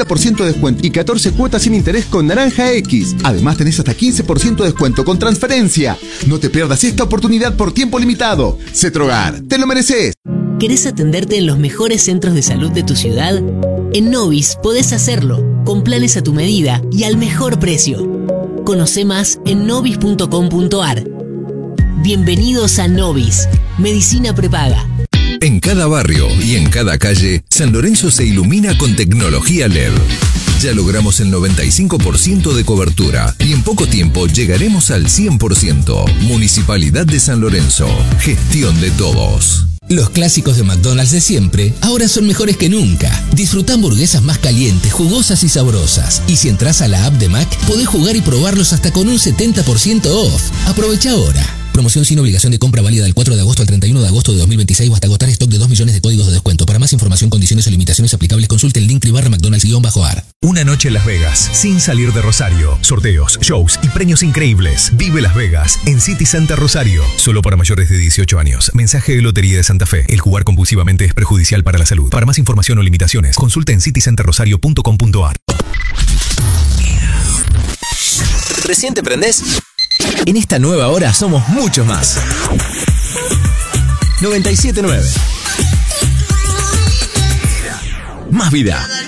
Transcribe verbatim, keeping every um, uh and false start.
cincuenta por ciento de descuento y catorce cuotas sin interés con Naranja X. Además tenés hasta quince por ciento de descuento con transferencia. No te pierdas esta oportunidad por tiempo limitado. Cetrogar, te lo mereces. ¿Querés atenderte en los mejores centros de salud de tu ciudad? En Novis podés hacerlo, con planes a tu medida y al mejor precio. Conoce más en novis punto com punto ar. Bienvenidos a Novis, medicina prepaga. En cada barrio y en cada calle, San Lorenzo se ilumina con tecnología L E D. Ya logramos el noventa y cinco por ciento de cobertura y en poco tiempo llegaremos al cien por ciento. Municipalidad de San Lorenzo. Gestión de todos. Los clásicos de McDonald's de siempre ahora son mejores que nunca. Disfruta hamburguesas más calientes, jugosas y sabrosas. Y si entras a la app de Mac, podés jugar y probarlos hasta con un setenta por ciento off. Aprovecha ahora. Promoción sin obligación de compra válida del cuatro de agosto al treinta y uno de agosto de dos mil veintiséis o hasta agotar stock de dos millones de códigos de descuento. Para más información, condiciones o limitaciones aplicables, consulte el link barra McDonald's-ar. Una noche en Las Vegas, sin salir de Rosario. Sorteos, shows y premios increíbles. Vive Las Vegas en City Center Rosario. Solo para mayores de dieciocho años. Mensaje de Lotería de Santa Fe. El jugar compulsivamente es perjudicial para la salud. Para más información o limitaciones, consulte en city center rosario punto com punto ar. ¿Recién te prendés? En esta nueva hora somos muchos más. noventa y siete punto nueve. Más vida.